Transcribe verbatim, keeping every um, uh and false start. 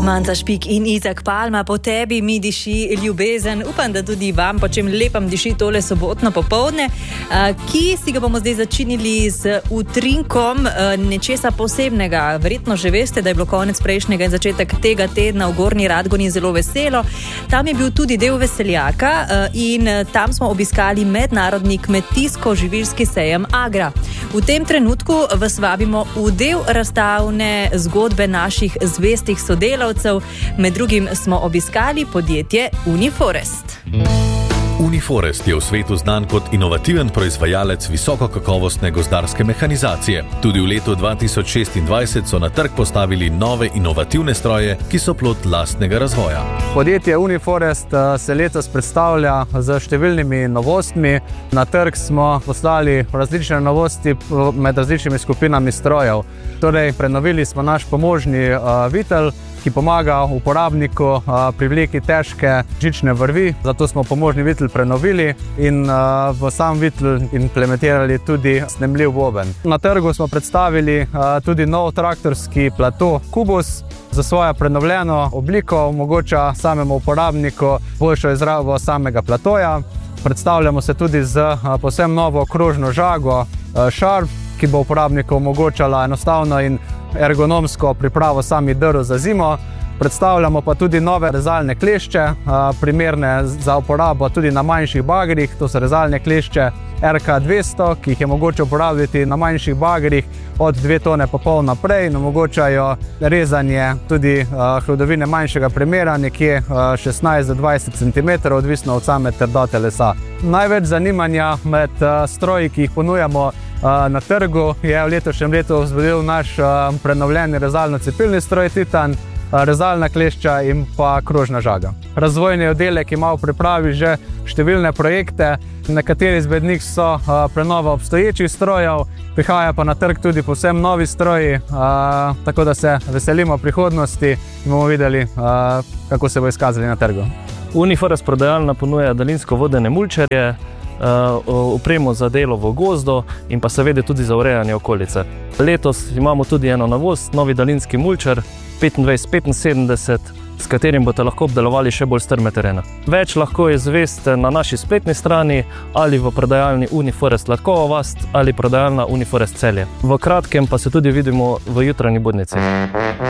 Manca Špik in Izak Palma, po tebi mi diši ljubezen. Upam, da tudi vam po čem lepem diši tole sobotno popoldne, ki si ga bomo zdaj začinili z utrinkom nečesa posebnega. Verjetno že veste, da je bilo konec prejšnjega in začetek tega tedna v Gornji Radgoni zelo veselo. Tam je bil tudi del veseljaka in tam smo obiskali mednarodni kmetijsko-živilski sejem Agra. V tem trenutku vas vabimo v del razstavne zgodbe naših zvestih sodelavcev. Med drugim smo obiskali podjetje Uniforest. Uniforest je v svetu znan kot inovativen proizvajalec visokokakovostne gozdarske mehanizacije. Tudi v letu dva tisoč šestindvajset so na trg postavili nove inovativne stroje, ki so plod lastnega razvoja. Podjetje Uniforest se letos predstavlja z številnimi novostmi. Na trg smo poslali različne novosti med različnimi skupinami strojev. Torej, prenovili smo naš pomožni uh, vitel, ki pomaga uporabniku pri vleki težke žične vrvi. Zato smo pomožni vitel prenovili in v sam vitel implementirali tudi snemljiv boben. Na trgu smo predstavili tudi nov traktorski plato Kubus. Za svojo prenovljeno obliko omogoča samemu uporabniku boljšo izrabo samega platoja. Predstavljamo se tudi z povsem novo krožno žago Sharp, ki bo uporabniku omogočala enostavno in ergonomsko pripravo samih drv za zimo. Predstavljamo pa tudi nove rezalne klešče, primerne za uporabo tudi na manjših bagrih. To so rezalne klešče R K dvesto, ki jih je mogoče uporabljati na manjših bagrih od dve tone pa pol naprej in omogočajo rezanje tudi hlodovine manjšega premera, nekje šestnajst do dvajset centimetrov, odvisno od same trdote lesa. Največ zanimanja med stroji, ki jih ponujamo na trgu, je v letošnjem letu vzbudil naš prenovljeni rezalno-cepilni stroj Titan, rezalna klešča in pa krožna žaga. Razvojni oddelek ima v pripravi že številne projekte, nekateri izmed njih so prenova obstoječih strojev, prihaja pa na trg tudi povsem novi stroji, tako da se veselimo prihodnosti in bomo videli, kako se bo izkazali na trgu. Uniforest prodajalna ponuja daljinsko vodene mulčarje, opremo za delo v gozdu in pa seveda tudi za urejanje okolice. Letos imamo tudi eno novost, novi daljinski mulčar petindvajset petinsedemdeset, s katerim boste lahko obdelovali še bolj strme terene. Več lahko izveste na naši spletni strani ali v prodajalni Uniforest Latkova vas ali prodajalna Uniforest Celje. V kratkem pa se tudi vidimo v jutranji budnici.